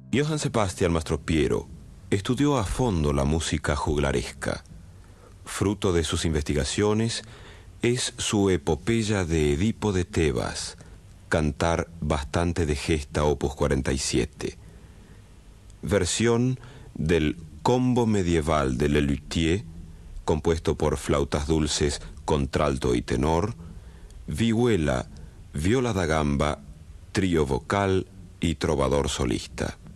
Johann Sebastian Mastropiero estudió a fondo la música juglaresca. Fruto de sus investigaciones es su epopeya de Edipo de Tebas, Cantar bastante de gesta, opus 47. Versión del Combo medieval de Lelutier, compuesto por flautas dulces, contralto y tenor, vihuela, viola da gamba, trío vocal y trovador solista.